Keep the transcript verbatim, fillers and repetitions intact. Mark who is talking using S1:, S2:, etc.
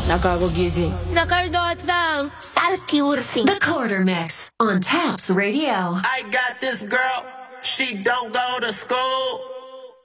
S1: Nakakagising. Nakaldot lang. Salki urfi.
S2: The Quarter Mix on Taps Radio.
S3: I got this girl, she don't go to school.